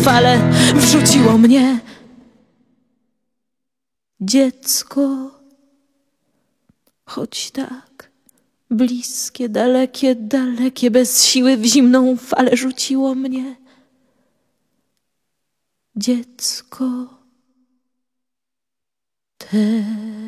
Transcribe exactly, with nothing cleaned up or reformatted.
fale wrzuciło mnie. Dziecko, choć tak bliskie, dalekie, dalekie, bez siły w zimną falę rzuciło mnie. Dziecko, teraz.